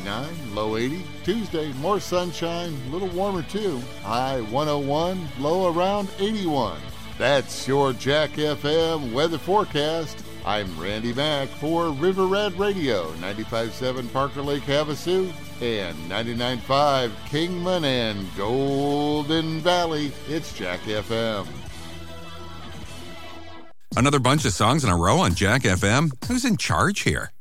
89, low 80. Tuesday, more sunshine, a little warmer too. High 101, low around 81. That's your Jack FM weather forecast. I'm Randy Mack for River Red Radio, 95.7 Parker Lake Havasu, and 99.5 Kingman and Golden Valley. It's Jack FM. Another bunch of songs in a row on Jack FM? Who's in charge here?